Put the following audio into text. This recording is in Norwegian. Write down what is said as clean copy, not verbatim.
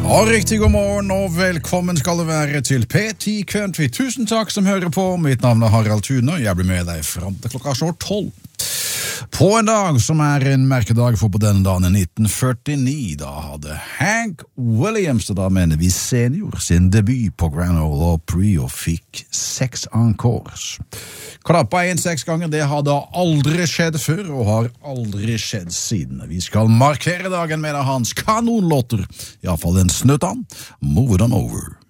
Og riktig god morgen og velkommen skal det være til P10 Country. Tusen takk som hører på. Mitt navn er Harald Thune. Jeg blir med deg frem til klokka snart 12. På en dag som er en merkedag, for på denne dagen i 1949, da hadde Hank Williams, og da mener vi senior, sin debut på Grand Ole Opry og fikk 6 encores. Klappa 6 ganger, det hadde aldri skjedd før og har aldri skjedd siden. Vi skal markere dagen med hans kanonlåter, i hvert fall en snutt an, Move It On Over.